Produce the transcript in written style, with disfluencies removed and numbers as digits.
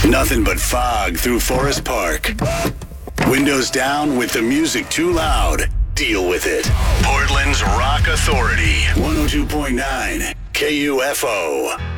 Nothing but fog through Forest Park. Windows down with the music too loud. Deal with it. Portland's Rock Authority. 102.9 KUFO.